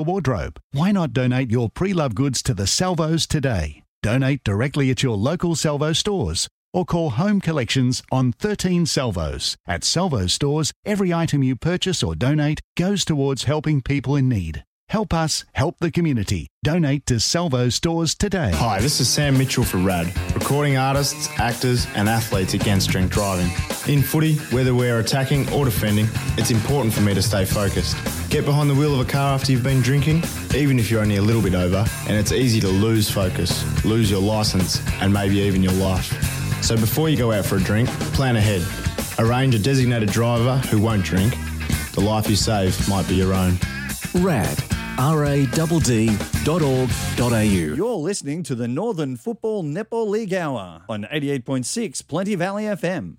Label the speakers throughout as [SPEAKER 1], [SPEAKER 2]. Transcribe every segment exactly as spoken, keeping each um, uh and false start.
[SPEAKER 1] wardrobe. Why not donate your pre-loved goods to the Salvos today? Donate directly at your local Salvo stores or call Home Collections on thirteen Salvos. At Salvo stores, every item you purchase or donate goes towards helping people in need. Help us help the community. Donate to Salvo stores today.
[SPEAKER 2] Hi, this is Sam Mitchell for RAD, recording artists, actors and athletes against drink driving. In footy, whether we're attacking or defending, it's important for me to stay focused. Get behind the wheel of a car after you've been drinking, even if you're only a little bit over, and it's easy to lose focus, lose your licence and maybe even your life. So before you go out for a drink, plan ahead. Arrange a designated driver who won't drink. The life you save might be your own.
[SPEAKER 3] RAD. R A D D dot org dot A U.
[SPEAKER 4] You're listening to the Northern Football Netball League Hour on eighty-eight point six Plenty Valley F M.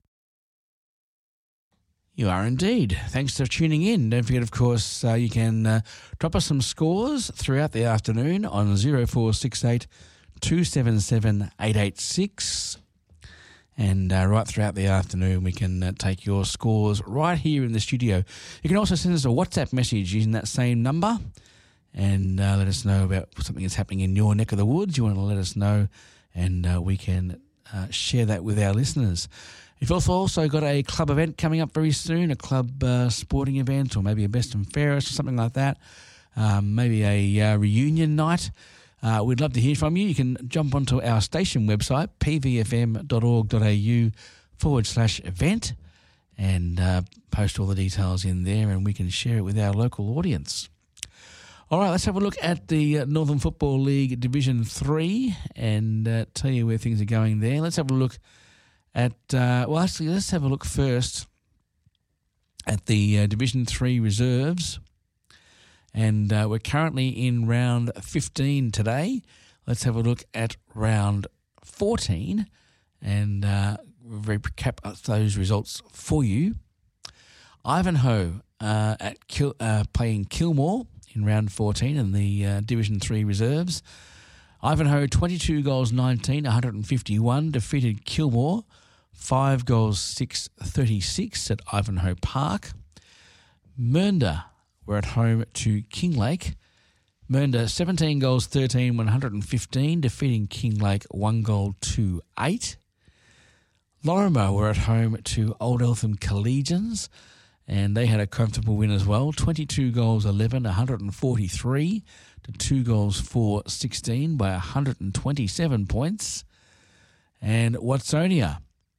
[SPEAKER 5] You are indeed. Thanks for tuning in. Don't forget, of course, uh, you can uh, drop us some scores throughout the afternoon on zero four six eight two seven seven eight eight six. And uh, right throughout the afternoon, we can uh, take your scores right here in the studio. You can also send us a WhatsApp message using that same number and uh, let us know about something that's happening in your neck of the woods. You want to let us know, and uh, we can uh, share that with our listeners. You've also also got a club event coming up very soon, a club uh, sporting event, or maybe a best and fairest or something like that, um, maybe a uh, reunion night. Uh, we'd love to hear from you. You can jump onto our station website, p v f m dot org dot a u forward slash event, and uh, post all the details in there, and we can share it with our local audience. All right, let's have a look at the Northern Football League Division three and uh, tell you where things are going there. Let's have a look at, uh, well, actually, let's have a look first at the uh, Division three reserves. And uh, we're currently in round fifteen today. Let's have a look at round fourteen and uh, recap those results for you. Ivanhoe uh, at Kil- uh, playing Kilmore in round fourteen in the uh, Division three reserves. Ivanhoe twenty-two goals nineteen, one hundred fifty-one, defeated Kilmore five goals six thirty-six at Ivanhoe Park. Mernda were at home to Kinglake. Mernda seventeen goals thirteen, one hundred fifteen, defeating Kinglake one goal two eight. Lorimer were at home to Old Eltham Collegians, and they had a comfortable win as well. twenty-two goals eleven, one hundred forty-three to two goals four sixteen by one hundred twenty-seven points. And Watsonia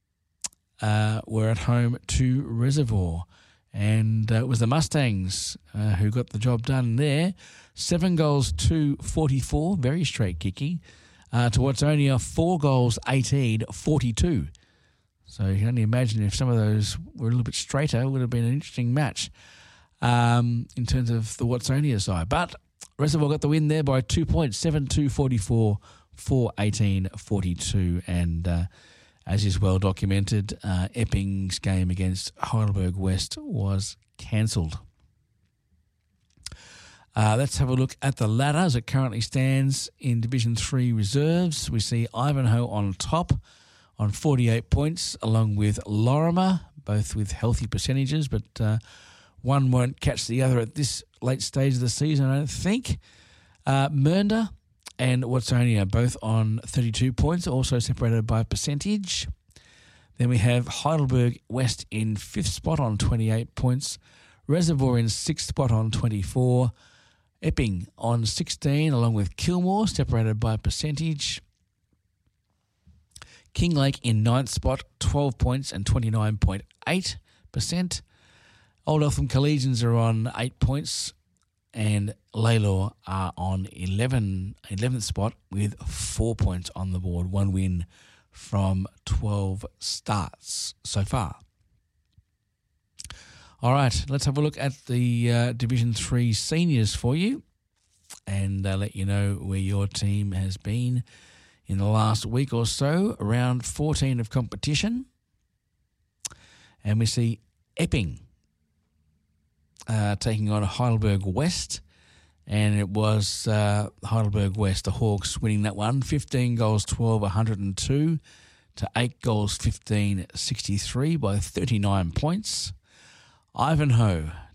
[SPEAKER 5] uh, were at home to Reservoir. And uh, it was the Mustangs uh, who got the job done there. Seven goals to forty-four, very straight kicking. Uh, to Watsonia, four goals eighteen, forty-two. So you can only imagine if some of those were a little bit straighter, it would have been an interesting match um, in terms of the Watsonia side. But Reservoir got the win there by two points, seven two forty-four, four eighteen forty-two. And uh, as is well documented, uh, Epping's game against Heidelberg West was cancelled. Uh, let's have a look at the ladder as it currently stands in Division three reserves. We see Ivanhoe on top on forty-eight points, along with Lorimer, both with healthy percentages, but uh, one won't catch the other at this late stage of the season, I don't think. Uh, Mernda and Watsonia both on thirty-two points, also separated by percentage. Then we have Heidelberg West in fifth spot on twenty-eight points, Reservoir in sixth spot on twenty-four, Epping on sixteen, along with Kilmore, separated by percentage. Kinglake in ninth spot, twelve points and twenty-nine point eight percent. Old Eltham Collegians are on eight points, and Lalor are on eleven, eleventh spot with four points on the board, one win from twelve starts so far. All right, let's have a look at the uh, Division three seniors for you and uh, let you know where your team has been in the last week or so. Round fourteen of competition. And we see Epping uh, taking on Heidelberg West. And it was uh, Heidelberg West, the Hawks, winning that one. fifteen goals twelve, one hundred two to eight goals fifteen, sixty-three by thirty-nine points. Ivanhoe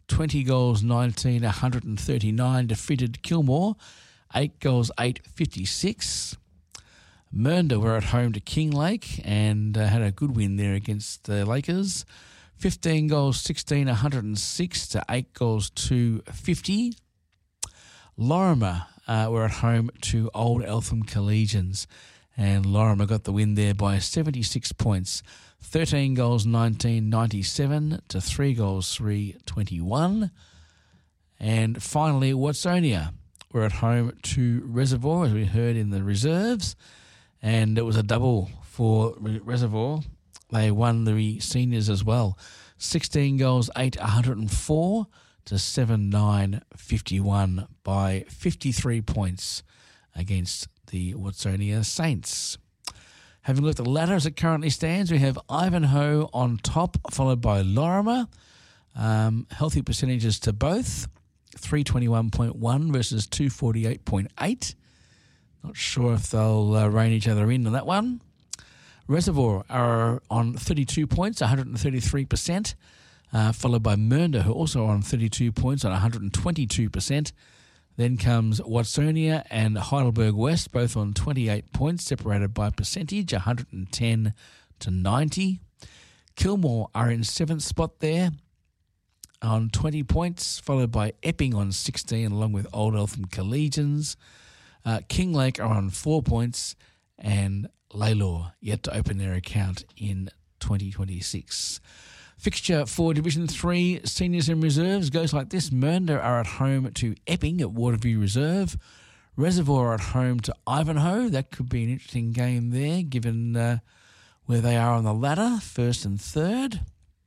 [SPEAKER 5] twenty goals nineteen, one hundred thirty-nine, defeated Kilmore, eight goals eight, fifty-six. Mernda were at home to Kinglake and uh, had a good win there against the Lakers. fifteen goals sixteen, one hundred six to eight goals two, fifty. Lorimer uh, were at home to Old Eltham Collegians, and Lorimer got the win there by seventy-six points. thirteen goals nineteen, ninety-seven to three goals three, twenty-one. And finally, Watsonia were at home to Reservoir, as we heard in the reserves, and it was a double for Reservoir. They won the seniors as well. sixteen goals eight, one hundred four to seven nine, fifty-one by fifty-three points against the Watsonia Saints. Having looked at the ladder as it currently stands, we have Ivanhoe on top, followed by Lorimer. Um, healthy percentages to both, three twenty-one point one versus two forty-eight point eight. Not sure if they'll uh, rein each other in on that one. Reservoir are on thirty-two points, one hundred thirty-three percent, uh, followed by Mernda, who are also on thirty-two points on one hundred twenty-two percent. Then comes Watsonia and Heidelberg West, both on twenty-eight points, separated by percentage, one hundred ten to ninety. Kilmore are in seventh spot there on twenty points, followed by Epping on sixteen, along with Old Eltham Collegians. Uh, Kinglake are on four points, and Lalor yet to open their account in twenty twenty-six. Fixture for Division three Seniors and Reserves goes like this. Mernda are at home to Epping at Waterview Reserve. Reservoir are at home to Ivanhoe. That could be an interesting game there, given uh, where they are on the ladder, first and third.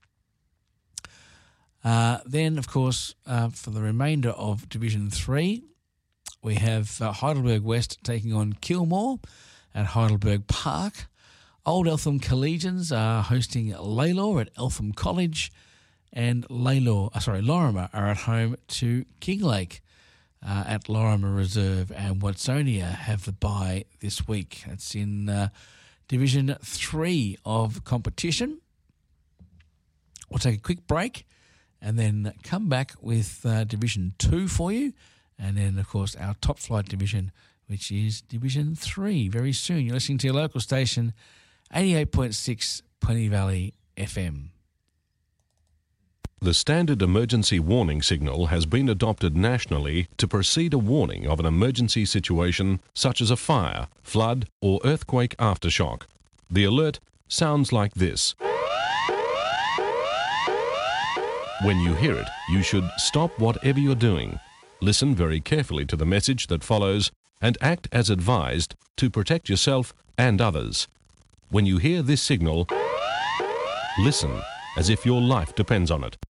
[SPEAKER 5] Uh, then, of course, uh, for the remainder of Division three, we have uh, Heidelberg West taking on Kilmore at Heidelberg Park. Old Eltham Collegians are hosting Lalor at Eltham College, and Lalor, uh, sorry, Lorimer are at home to Kinglake uh, at Lorimer Reserve, and Watsonia have the bye this week. That's in uh, Division three of competition. We'll take a quick break and then come back with uh, Division two for you, and then, of course, our top flight division, which is Division three, very soon. You're listening to your local station, eighty-eight point six Plenty Valley F M.
[SPEAKER 6] The standard emergency warning signal has been adopted nationally to precede a warning of an emergency situation such as a fire, flood, or earthquake aftershock. The alert sounds like this. When you hear it, you should stop whatever you're doing, listen very carefully to the message that follows, and act as advised to protect yourself and others. When you hear this signal, listen as if your life depends on it.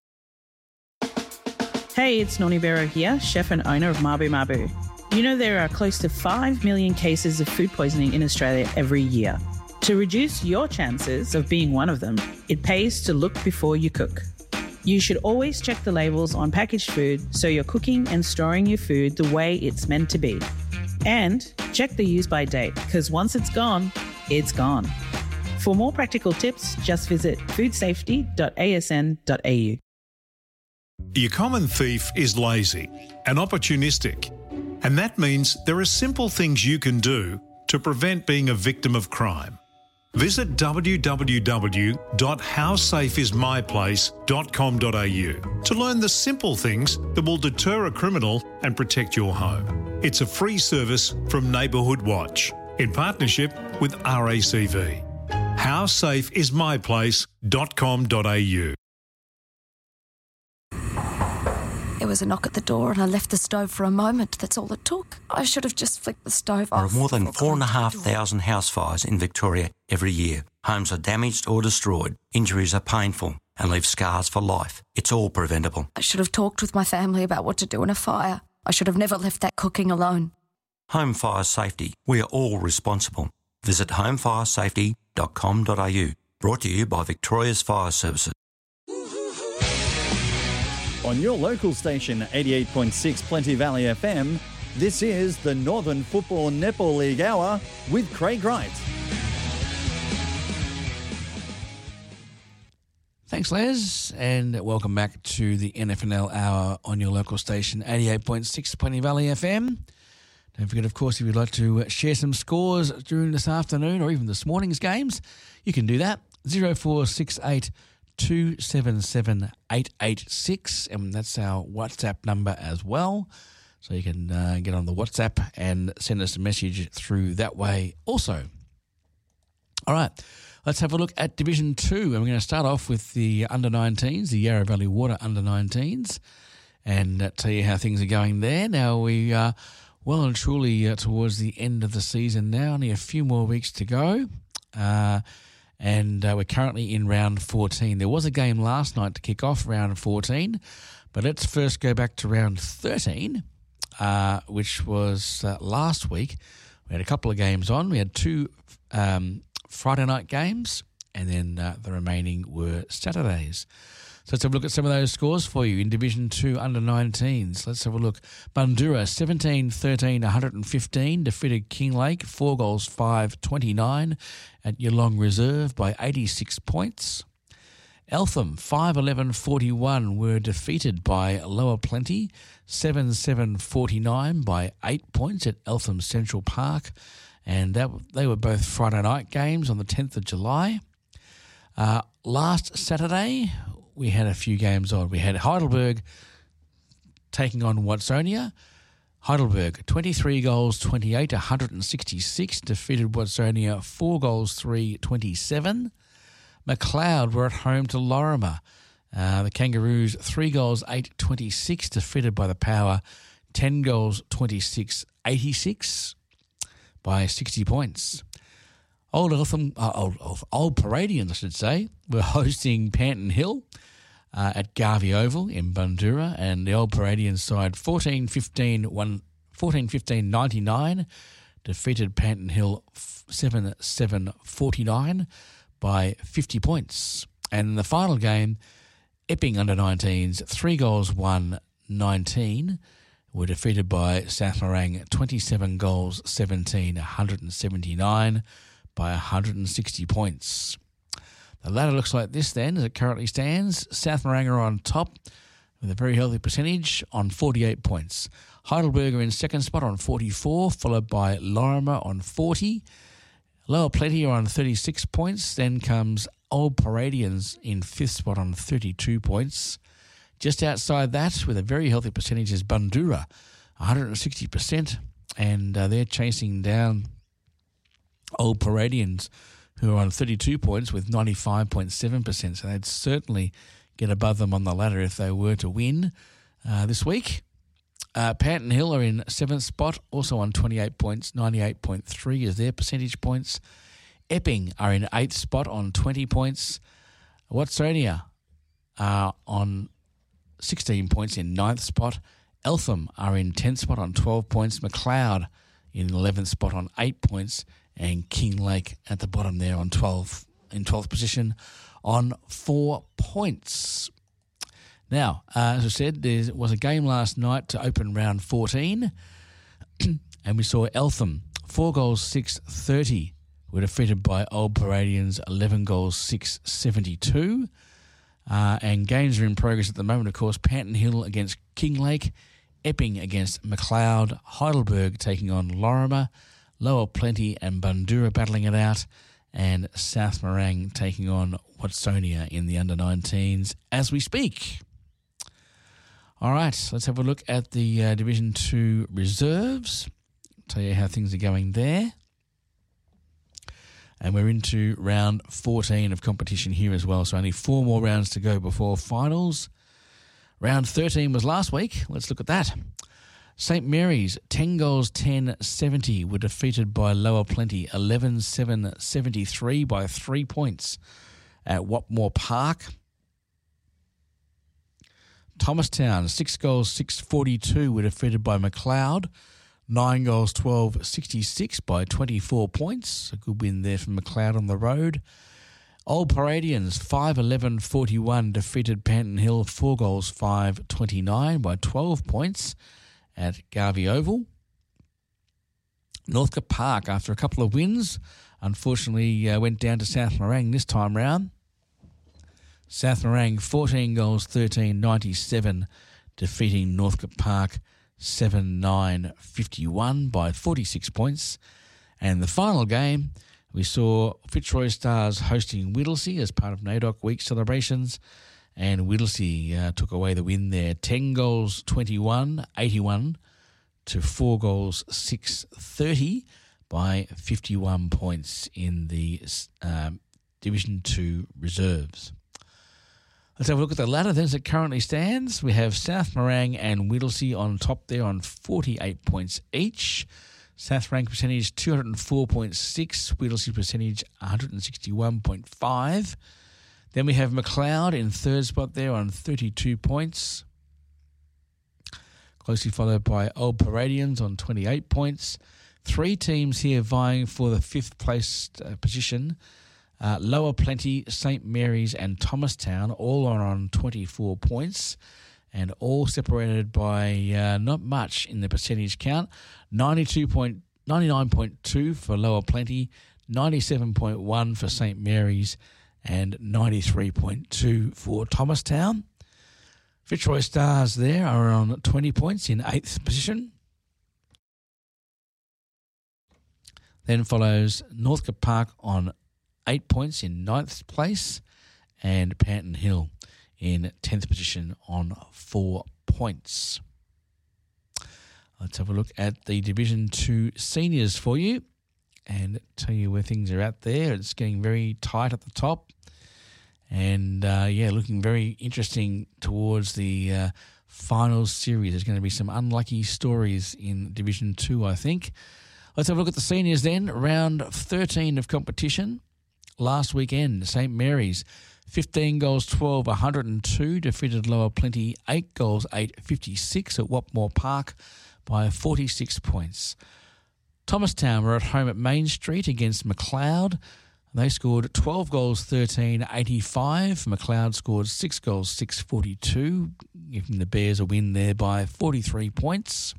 [SPEAKER 7] Hey, it's Noni Vero here, chef and owner of Mabu Mabu. You know there are close to five million cases of food poisoning in Australia every year. To reduce your chances of being one of them, it pays to look before you cook. You should always check the labels on packaged food so you're cooking and storing your food the way it's meant to be. And check the use-by date, because once it's gone, it's gone. For more practical tips, just visit food safety dot a s n dot a u.
[SPEAKER 8] Your common thief is lazy and opportunistic, and that means there are simple things you can do to prevent being a victim of crime. Visit w w w dot how safe is my place dot com dot a u to learn the simple things that will deter a criminal and protect your home. It's a free service from Neighbourhood Watch in partnership with R A C V. how safe is my place dot com dot a u.
[SPEAKER 9] There was a knock at the door and I left the stove for a moment. That's all it took. I should have just flicked the stove
[SPEAKER 10] There are
[SPEAKER 9] off.
[SPEAKER 10] more than four and a half thousand house fires in Victoria every year. Homes are damaged or destroyed. Injuries are painful and leave scars for life. It's all preventable.
[SPEAKER 9] I should have talked with my family about what to do in a fire. I should have never left that cooking alone.
[SPEAKER 10] Home fire safety. We are all responsible. Visit home fire safety dot com dot a u. Brought to you by Victoria's Fire Services.
[SPEAKER 4] On your local station, eighty-eight point six Plenty Valley F M, this is the Northern Football Netball League Hour with Craig Wright.
[SPEAKER 5] Thanks Thanks, Les, and welcome back to the N F L Hour on your local station, eighty-eight point six Plenty Valley F M. Don't forget, of course, if you'd like to share some scores during this afternoon or even this morning's games, you can do that. zero four six eight two seven seven eight eight six, and that's our WhatsApp number as well. So you can uh, get on the WhatsApp and send us a message through that way also. All right, let's have a look at Division two, and we're going to start off with the under nineteens, the Yarra Valley Water under nineteens, and uh, tell you how things are going there. Now, we are well and truly uh, towards the end of the season now, only a few more weeks to go, uh, and uh, we're currently in round fourteen. There was a game last night to kick off round fourteen, but let's first go back to round thirteen, uh, which was uh, last week. We had a couple of games on. We had two um, Friday night games, and then uh, the remaining were Saturdays. So let's have a look at some of those scores for you in Division two under nineteens. Let's have a look. Bundoora, seventeen thirteen one fifteen, defeated Kinglake, four goals five twenty-nine at Geelong Reserve by eighty-six points. Eltham, five eleven forty-one, were defeated by Lower Plenty, seven seven forty-nine by eight points at Eltham Central Park. And that they were both Friday night games on the tenth of July. Uh, last Saturday, we had a few games on. We had Heidelberg taking on Watsonia. Heidelberg, twenty-three goals, twenty-eight, one sixty-six, defeated Watsonia, four goals, three twenty-seven. McLeod were at home to Lorimer. Uh, the Kangaroos, three goals, eight twenty-six, defeated by the Power, ten goals, twenty-six eighty-six. By sixty points. Old Eltham, uh, old, old, old Paradians, I should say, were hosting Panton Hill uh, at Garvey Oval in Bundoora, and the Old Paradians side fourteen fifteen ninety-nine defeated Panton Hill seven seven forty-nine by fifty points. And in the final game, Epping under nineteens, three goals, one nineteen, were defeated by South Morang, twenty-seven goals, seventeen, one seventy-nine by one hundred sixty points. The ladder looks like this then, as it currently stands. South Morang are on top with a very healthy percentage on forty-eight points. Heidelberg are in second spot on forty-four, followed by Lorimer on forty. Lower Plenty are on thirty-six points. Then comes Old Paradians in fifth spot on thirty-two points. Just outside that, with a very healthy percentage, is Bundoora, one hundred sixty percent, and uh, they're chasing down Old Paradians, who are on thirty-two points with ninety-five point seven percent, so they'd certainly get above them on the ladder if they were to win uh, this week. Uh, Panton Hill are in seventh spot, also on twenty-eight points, ninety-eight point three is their percentage points. Epping are in eighth spot on twenty points. Watsonia are on sixteen points in ninth spot. Eltham are in tenth spot on twelve points. McLeod in eleventh spot on eight points. And Kinglake at the bottom there on twelve, in twelfth position on four points. Now, uh, as I said, there was a game last night to open round fourteen, and we saw Eltham, four goals, six thirty, were defeated by Old Paradians, eleven goals, six seventy-two. Uh, and games are in progress at the moment, of course. Panton Hill against Kinglake, Epping against McLeod, Heidelberg taking on Lorimer, Lower Plenty and Bundoora battling it out, and South Morang taking on Watsonia in the under nineteens as we speak. All right, let's have a look at the uh, Division two reserves. Tell you how things are going there. And we're into round fourteen of competition here as well, so only four more rounds to go before finals. Round thirteen was last week. Let's look at that. Saint Mary's, ten goals, ten seventy, were defeated by Lower Plenty, eleven seven seventy-three by three points at Watmore Park. Thomastown, six goals, six forty-two, were defeated by McLeod, nine goals, twelve sixty-six by twenty-four points. A good win there from McLeod on the road. Old Paradians, five eleven forty-one, defeated Panton Hill, four goals, five twenty-nine by twelve points at Garvey Oval. Northcote Park, after a couple of wins, unfortunately uh, went down to South Morang this time round. South Morang, fourteen goals, thirteen ninety-seven, defeating Northcote Park seven nine fifty-one by forty-six points. And the final game, we saw Fitzroy Stars hosting Whittlesea as part of NAIDOC Week celebrations, and Whittlesea uh, took away the win there, ten goals, twenty-one eighty-one to four goals, six thirty by fifty-one points in the um, Division two reserves. Let's have a look at the ladder then as it currently stands. We have South Morang and Whittlesea on top there on forty-eight points each. South Morang percentage two hundred four point six, Whittlesea percentage one hundred sixty-one point five. Then we have McLeod in third spot there on thirty-two points. Closely followed by Old Paradians on twenty-eight points. Three teams here vying for the fifth place uh, position. Uh, Lower Plenty, Saint Mary's and Thomastown all are on twenty-four points and all separated by uh, not much in the percentage count. ninety-two point, ninety-nine point two for Lower Plenty, ninety-seven point one for Saint Mary's and ninety-three point two for Thomastown. Fitzroy Stars there are on twenty points in eighth position. Then follows Northcote Park on eight points in ninth place, and Panton Hill in tenth position on four points. Let's have a look at the Division two seniors for you and tell you where things are at there. It's getting very tight at the top and, uh, yeah, looking very interesting towards the uh, finals series. There's going to be some unlucky stories in Division two, I think. Let's have a look at the seniors then. Round thirteen of competition. Last weekend, Saint Mary's, fifteen goals, twelve, one hundred two, defeated Lower Plenty, eight goals, eight fifty-six at Watmore Park by forty-six points. Thomastown were at home at Main Street against McLeod. They scored twelve goals, thirteen eighty-five. McLeod scored six goals, six forty-two, giving the Bears a win there by forty-three points.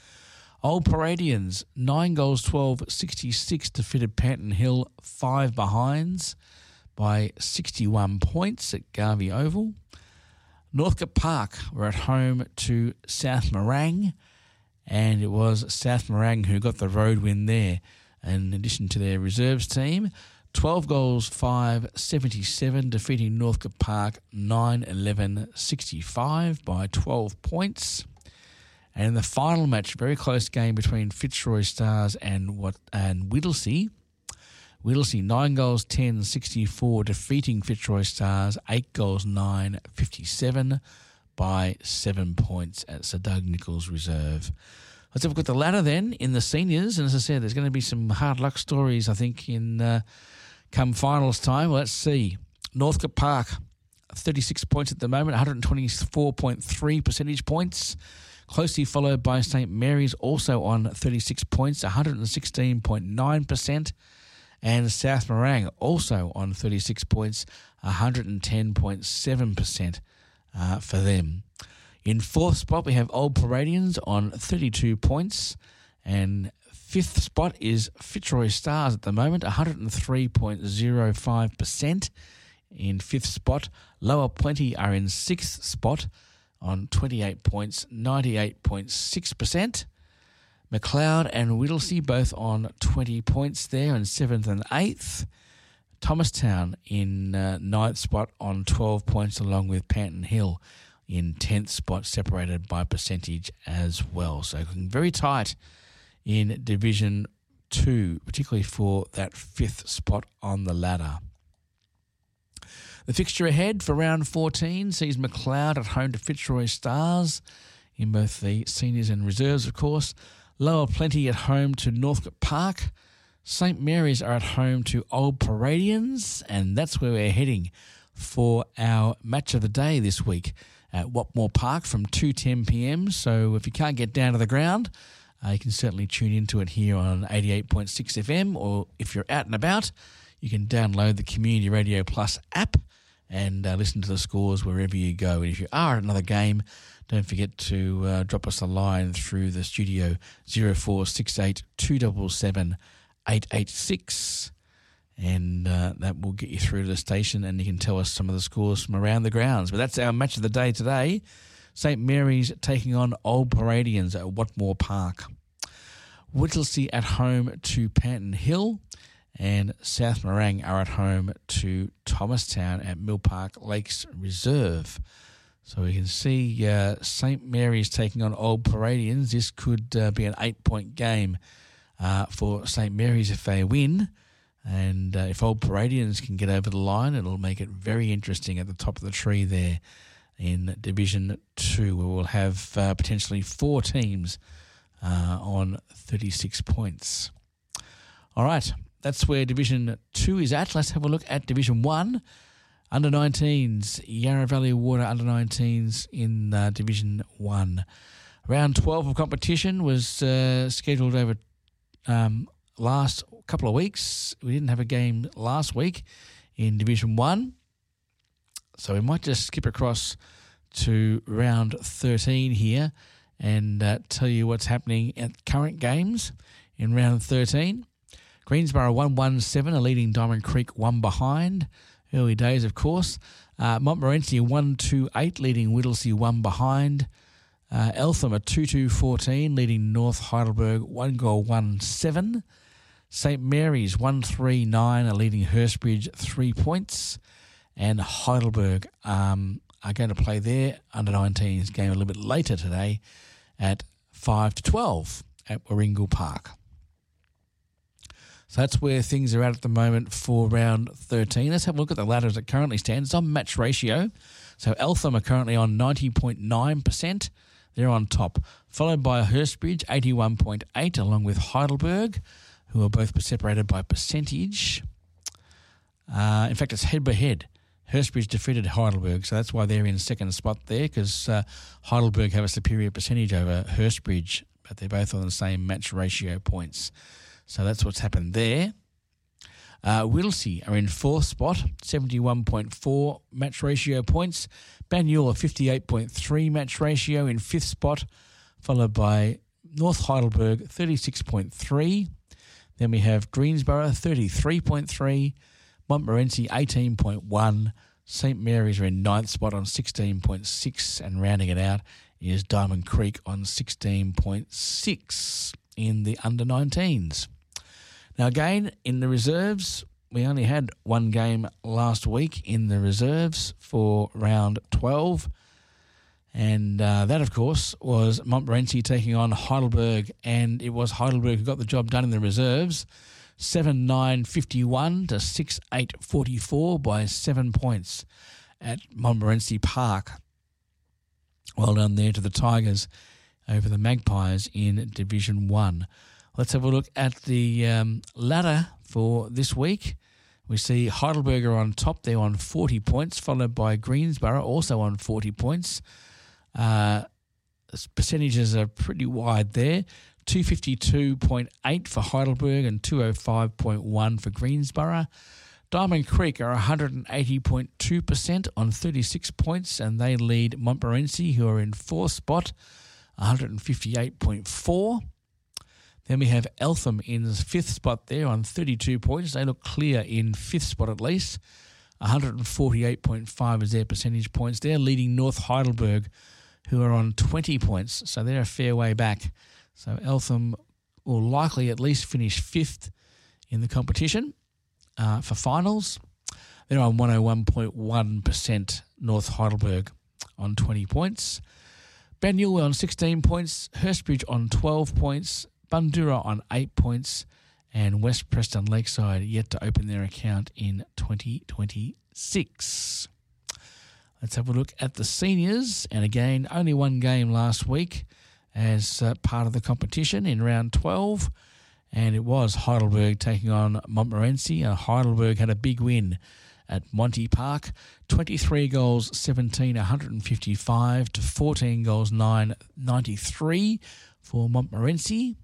[SPEAKER 5] Old Paradians, nine goals, twelve sixty-six, defeated Panton Hill, five behinds by sixty-one points at Garvey Oval. Northcote Park were at home to South Morang, and it was South Morang who got the road win there, in addition to their reserves team. twelve goals, five seventy-seven, defeating Northcote Park, nine eleven sixty-five by twelve points. And in the final match, very close game between Fitzroy Stars and what and Whittlesea. Whittlesea, nine goals, ten sixty-four, defeating Fitzroy Stars, eight goals, nine fifty-seven by seven points at Sir Doug Nicholls Reserve. Let's have a look at the ladder then in the seniors. And as I said, there's going to be some hard luck stories, I think, in uh, come finals time. Let's see. Northcote Park, thirty-six points at the moment, one hundred twenty-four point three percentage points. Closely followed by Saint Mary's, also on thirty-six points, one hundred sixteen point nine percent. And South Morang, also on thirty-six points, one hundred ten point seven percent uh, for them. In fourth spot, we have Old Paradians on thirty-two points. And fifth spot is Fitzroy Stars at the moment, one hundred three point zero five percent. In fifth spot, Lower Plenty are in sixth spot on twenty-eight points, ninety-eight point six percent. McLeod and Whittlesea both on twenty points there in seventh and eighth. Thomastown in uh, ninth spot on twelve points, along with Panton Hill in tenth spot, separated by percentage as well. So looking very tight in Division two, particularly for that fifth spot on the ladder. The fixture ahead for round fourteen sees McLeod at home to Fitzroy Stars in both the seniors and reserves, of course. Lower Plenty at home to Northcote Park. Saint Mary's are at home to Old Paradians, and that's where we're heading for our match of the day this week at Watmore Park from two ten p m. So if you can't get down to the ground, uh, you can certainly tune into it here on eighty-eight point six F M, or if you're out and about, you can download the Community Radio Plus app and uh, listen to the scores wherever you go. And if you are at another game, don't forget to uh, drop us a line through the studio, zero four six eight, two seven seven, eight eight six. And uh, that will get you through to the station, and you can tell us some of the scores from around the grounds. But that's our match of the day today. St Mary's taking on Old Paradians at Watmore Park. Whittlesea at home to Panton Hill, and South Morang are at home to Thomastown at Mill Park Lakes Reserve. So we can see uh, St Mary's taking on Old Paradians. This could uh, be an eight-point game uh, for St Mary's if they win. And uh, if Old Paradians can get over the line, it'll make it very interesting at the top of the tree there in Division two, where we'll have uh, potentially four teams uh, on thirty-six points. All right, that's where Division two is at. Let's have a look at Division one. Under nineteens, Yarra Valley Water under nineteens in uh, Division one. Round twelve of competition was uh, scheduled over um, last couple of weeks. We didn't have a game last week in Division one, so we might just skip across to round thirteen here and uh, tell you what's happening at current games in round thirteen. Greensborough one one seven, a leading Diamond Creek one behind. Early days, of course. Uh, Montmorency one two eight, leading Whittlesea one behind. Uh, Eltham a two two fourteen, leading North Heidelberg one goal one seven. St Mary's one three nine are leading Hurstbridge three points. And Heidelberg um, are going to play their under nineteens game a little bit later today at five to twelve at Warringal Park. So that's where things are at at the moment for round thirteen. Let's have a look at the ladder as it currently stands. It's on match ratio. So Eltham are currently on ninety point nine percent. They're on top, followed by Hurstbridge, eighty-one point eight, along with Heidelberg, who are both separated by percentage. Uh, in fact, it's head-by-head. Hurstbridge defeated Heidelberg, so that's why they're in second spot there, because uh, Heidelberg have a superior percentage over Hurstbridge, but they're both on the same match ratio points. So that's what's happened there. Uh, Whittlesea are in fourth spot, seventy-one point four match ratio points. Banyule, fifty-eight point three match ratio in fifth spot, followed by North Heidelberg, thirty-six point three. Then we have Greensborough, thirty-three point three. Montmorency, eighteen point one. St Mary's are in ninth spot on sixteen point six. And rounding it out is Diamond Creek on sixteen point six in the under nineteens. Now again, in the reserves, we only had one game last week in the reserves for round twelve. And uh, that, of course, was Montmorency taking on Heidelberg. And it was Heidelberg who got the job done in the reserves. seven nine fifty-one to six eight forty-four by seven points at Montmorency Park. Well done there to the Tigers over the Magpies in Division one. Let's have a look at the um, ladder for this week. We see Heidelberg are on top. They're on forty points, followed by Greensborough, also on forty points. Uh, percentages are pretty wide there. two fifty-two point eight for Heidelberg and two oh five point one for Greensborough. Diamond Creek are one eighty point two percent on thirty-six points, and they lead Montmorency, who are in fourth spot, one fifty-eight point four. Then we have Eltham in the fifth spot there on thirty-two points. They look clear in fifth spot at least. one forty-eight point five is their percentage points. They're leading North Heidelberg, who are on twenty points, so they're a fair way back. So Eltham will likely at least finish fifth in the competition uh, for finals. They're on one oh one point one percent, North Heidelberg on twenty points. Banyule on sixteen points, Hurstbridge on twelve points, Bundoora on eight points, and West Preston Lakeside yet to open their account in twenty twenty-six. Let's have a look at the seniors. And again, only one game last week as uh, part of the competition in round twelve. And it was Heidelberg taking on Montmorency. And Heidelberg had a big win at Monty Park. twenty-three goals, seventeen, one fifty-five to fourteen goals, nine, ninety-three for Montmorency.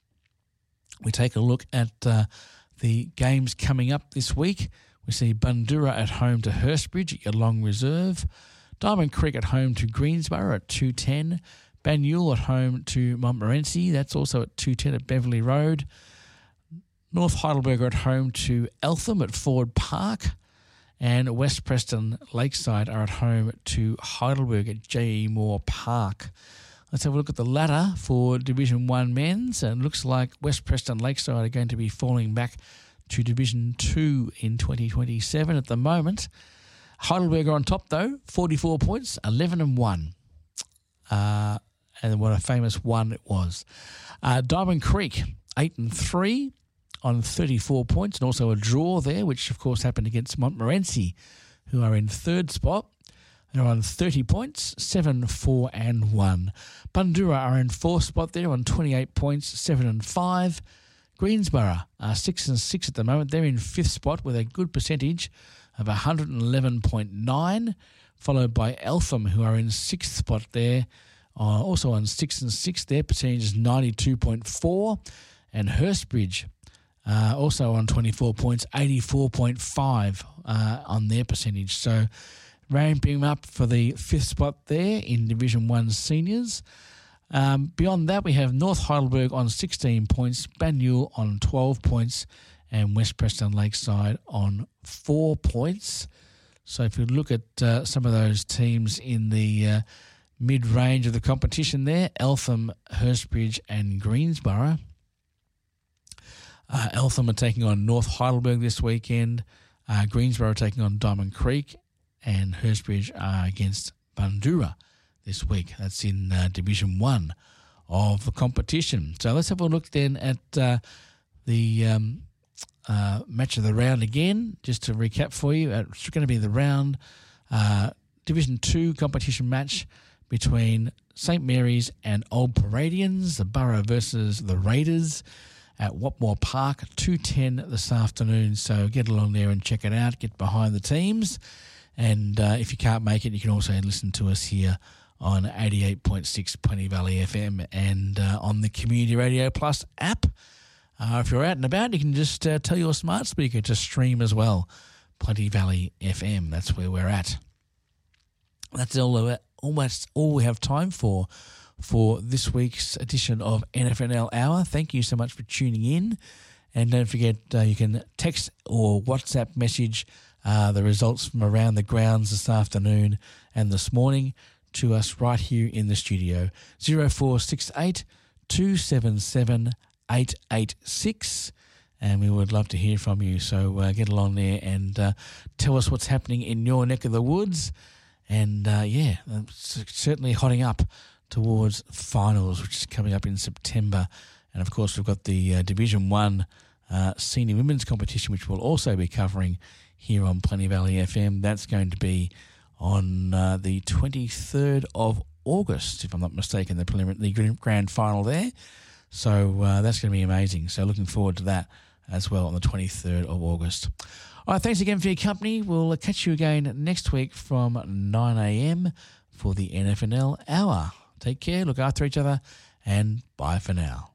[SPEAKER 5] We take a look at uh, the games coming up this week. We see Bundoora at home to Hurstbridge at Yalong Reserve. Diamond Creek at home to Greensborough at two ten. Banyule at home to Montmorency. That's also at two ten at Beverley Road. North Heidelberg are at home to Eltham at Ford Park, and West Preston Lakeside are at home to Heidelberg at J E Moore Park. Let's have a look at the ladder for Division one men's, and it looks like West Preston Lakeside are going to be falling back to Division two in twenty twenty-seven at the moment. Heidelberg are on top though, forty-four points, eleven and one. Uh, and what a famous one it was. Uh, Diamond Creek, eight and three on thirty-four points, and also a draw there, which of course happened against Montmorency, who are in third spot. They're on thirty points, seven, four and one. Bundoora are in fourth spot there on twenty-eight points, seven and five. Greensborough are six and six at the moment. They're in fifth spot with a good percentage of one hundred eleven point nine, followed by Eltham, who are in sixth spot there, uh, also on six and six. Their percentage is ninety-two point four, and Hurstbridge uh, also on twenty-four points, eighty-four point five uh, on their percentage. So ramping up for the fifth spot there in Division one seniors. Um, beyond that, we have North Heidelberg on sixteen points, Banyule on twelve points, and West Preston Lakeside on four points. So if you look at uh, some of those teams in the uh, mid-range of the competition there, Eltham, Hurstbridge and Greensborough. Uh, Eltham are taking on North Heidelberg this weekend. Uh, Greensborough are taking on Diamond Creek, and Hurstbridge are against Bundoora this week. That's in uh, Division one of the competition. So let's have a look then at uh, the um, uh, match of the round again, just to recap for you. It's going to be the round uh, Division two competition match between Saint Mary's and Old Paradians, the Borough versus the Raiders at Watmore Park, two ten this afternoon. So get along there and check it out, get behind the teams. And uh, if you can't make it, you can also listen to us here on eighty-eight point six Plenty Valley F M and uh, on the Community Radio Plus app. Uh, if you're out and about, you can just uh, tell your smart speaker to stream as well. Plenty Valley F M, that's where we're at. That's all, almost all we have time for for this week's edition of N F N L Hour. Thank you so much for tuning in. And don't forget, uh, you can text or WhatsApp message uh, the results from around the grounds this afternoon and this morning to us right here in the studio. zero four six eight, two seven seven, eight eight six. And we would love to hear from you. So uh, get along there and uh, tell us what's happening in your neck of the woods. And uh, yeah, it's certainly hotting up towards finals, which is coming up in September. And of course, we've got the uh, Division One uh, Senior Women's Competition, which we'll also be covering here on Plenty Valley F M. That's going to be on uh, the twenty-third of August, if I'm not mistaken, the preliminary, the grand final there. So uh, that's going to be amazing. So looking forward to that as well on the twenty-third of August. All right, thanks again for your company. We'll catch you again next week from nine a.m. for the N F N L Hour. Take care, look after each other, and bye for now.